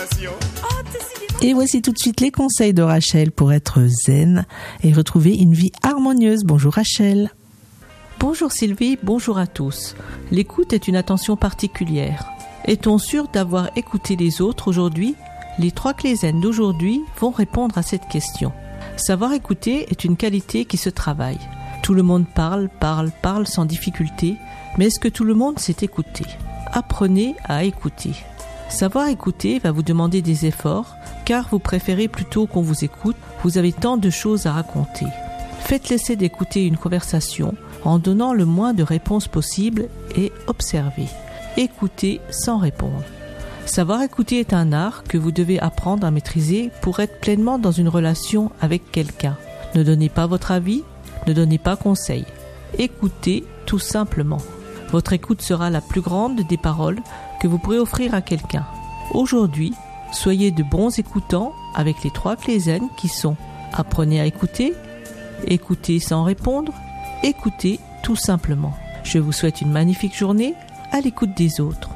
Et voici tout de suite les conseils de Rachel pour être zen et retrouver une vie harmonieuse. Bonjour Rachel. Bonjour Sylvie, bonjour à tous. L'écoute est une attention particulière. Est-on sûr d'avoir écouté les autres aujourd'hui ? Les 3 clés zen d'aujourd'hui vont répondre à cette question. Savoir écouter est une qualité qui se travaille. Tout le monde parle sans difficulté, mais est-ce que tout le monde sait écouter ? Apprenez à écouter. Savoir écouter va vous demander des efforts, car vous préférez plutôt qu'on vous écoute, vous avez tant de choses à raconter. Faites l'essai d'écouter une conversation en donnant le moins de réponses possibles et observez. Écoutez sans répondre. Savoir écouter est un art que vous devez apprendre à maîtriser pour être pleinement dans une relation avec quelqu'un. Ne donnez pas votre avis, ne donnez pas conseil. Écoutez tout simplement. Votre écoute sera la plus grande des paroles que vous pourrez offrir à quelqu'un. Aujourd'hui, soyez de bons écoutants avec les 3 clés zen qui sont: apprenez à écouter, écoutez sans répondre, écoutez tout simplement. Je vous souhaite une magnifique journée à l'écoute des autres.